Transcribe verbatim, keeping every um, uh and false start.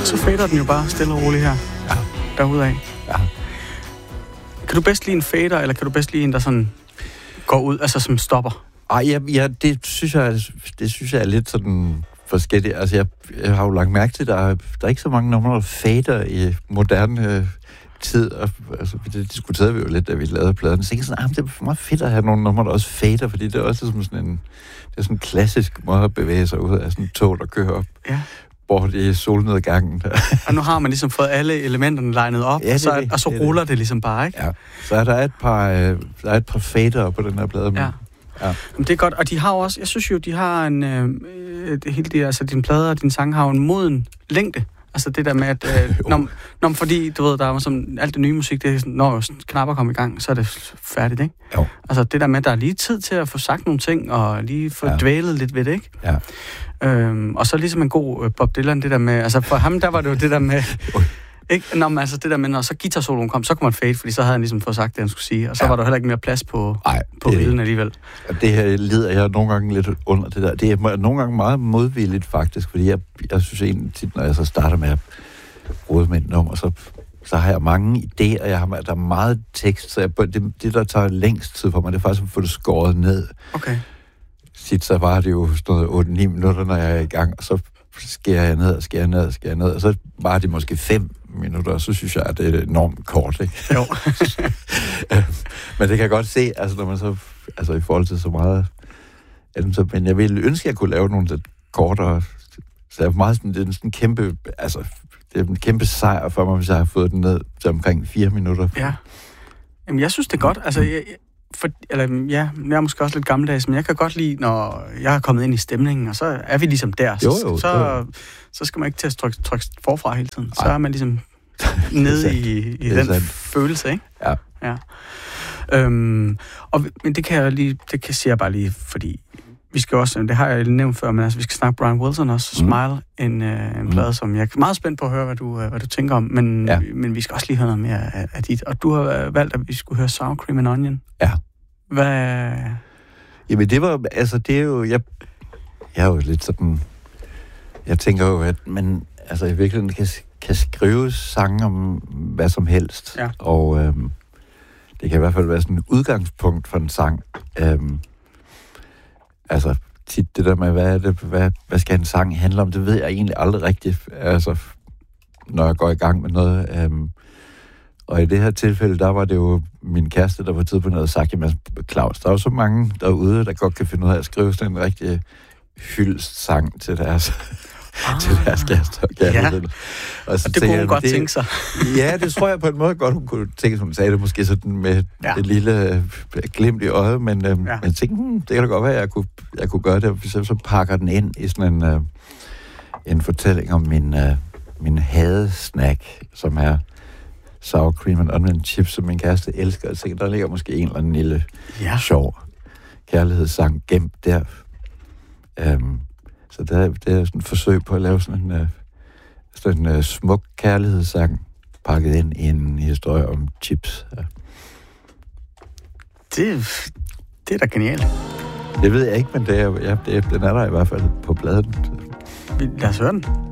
så fader den jo bare stille og roligt her. Ja. Derudad. Ja. Kan du bedst lide en fader, eller kan du bedst lide en, der sådan går ud, altså som stopper? Ej, ja, ja, det synes jeg, det synes jeg er lidt sådan forskelligt. Altså, jeg, jeg har jo lagt mærke til, at der er, der er ikke så mange numre, der fader i moderne øh, tid. Og, altså, det diskuterede vi jo lidt, da vi lavede pladen. Så jeg sådan, ah, det er meget fedt at have nogle numre, der også fader, fordi det er også som sådan en, det er sådan en klassisk måde at bevæge sig ud af sådan en tog, der kører op. Ja. Bort i solnedgangen. Og nu har man ligesom fået alle elementerne legnet op, ja, og så, det, og så det, ruller det. det ligesom bare, ikke? Ja. Så er der et par, øh, der er et par fader på den her plade. Ja. Ja. Men det er godt, og de har også, jeg synes jo, de har en, øh, det hele det, altså dine plader og dine sange har jo en moden længde. Altså det der med, at, øh, når, når, fordi du ved, der er som alt det nye musik, det er sådan, når knapper kommer i gang, så er det færdigt, ikke? Jo. Altså det der med, at der er lige tid til at få sagt nogle ting, og lige få ja. dvælet lidt ved det, ikke? Ja. Øhm, og så ligesom en god øh, Bob Dylan, det der med, altså for ham, der var det jo det der med, ikke? Nå, men altså det der med, når så guitarsoloen kom, så kunne man fade, fordi så havde han ligesom fået sagt det, han skulle sige, og så ja. var der heller ikke mere plads på, Ej, på riden alligevel. Det her lider jeg nogle gange lidt under det der. Det er nogle gange meget modvilligt faktisk, fordi jeg, jeg synes egentlig tit, når jeg så starter med at rode med et nummer, så, så har jeg mange idéer, jeg har, der er meget tekst, så jeg, det, det, der tager længst tid for mig, det er faktisk at få det skåret ned. Okay. Sidt så var det jo sådan noget otte ni minutter, når jeg er i gang, og så skærer jeg ned og skærer ned og skærer ned, og så var det måske fem minutter, og så synes jeg, at det er enormt kort, ikke? Jo. Men det kan jeg godt se, altså når man så, altså i forhold til så meget, altså, men jeg ville ønske, at jeg kunne lave nogle lidt kortere, så jeg er meget sådan, det er sådan en kæmpe, altså, det er en kæmpe sejr for mig, hvis jeg har fået den ned til omkring fire minutter. Ja. Jamen, jeg synes, det er godt, altså, jeg, for, eller ja, jeg er måske også lidt gammeldags, men jeg kan godt lide, når jeg har kommet ind i stemningen, og så er vi ligesom der. Så, jo, jo, så, jo. så skal man ikke til at trykke, trykke forfra hele tiden. Så er man ligesom nede i, i den sandt. følelse, ikke? Ja. Ja. Øhm, og, men det kan jeg lige, det kan sige jeg bare lige, fordi vi skal også, det har jeg nævnt før, men altså, vi skal snakke Brian Wilson også, mm. Smile, en, øh, en mm. plade, som jeg er meget spændt på at høre, hvad du, hvad du tænker om, men, ja. men vi skal også lige høre noget mere af, af dit. Og du har valgt, at vi skulle høre Sour Cream and Onion. Ja. Hvad? Jamen det var, altså det er jo, jeg, jeg er jo lidt sådan, jeg tænker jo, at man, altså i virkeligheden kan, kan skrive sange om hvad som helst, ja. og øhm, det kan i hvert fald være sådan et udgangspunkt for en sang. Øhm, altså tit det der med, hvad, er det, hvad, hvad skal en sang handle om, det ved jeg egentlig aldrig rigtigt, altså når jeg går i gang med noget. Øhm, og i det her tilfælde, der var det jo min kæreste, der var tid på noget sagt, jamen Claus, der er jo så mange derude, der godt kan finde ud af at skrive sådan en rigtig hyldestsang til deres, ah, til deres kærester. Ja. Og, så og det kunne hun godt det, tænke sig. Ja, det tror jeg på en måde godt, hun kunne tænke sig. Hun sagde det måske sådan med ja. et lille glimt i øjet, men, øhm, ja. men jeg tænkte, hmm, det kan da godt være, at jeg kunne, jeg kunne gøre det, hvis jeg så pakker den ind i sådan en, øh, en fortælling om min, øh, min hadesnack, som er sour cream and onion chips, som min kæreste elsker. Jeg tænker, der ligger måske en eller anden lille ja. sjov kærlighedssang gemt der. Um, så det er, det er sådan et forsøg på at lave sådan en, uh, sådan en uh, smuk kærlighedssang, pakket ind i en historie om chips. Ja. Det, det er da genialt. Det ved jeg ikke, men det er, ja, det, den er der i hvert fald på bladet. Lad os høre den.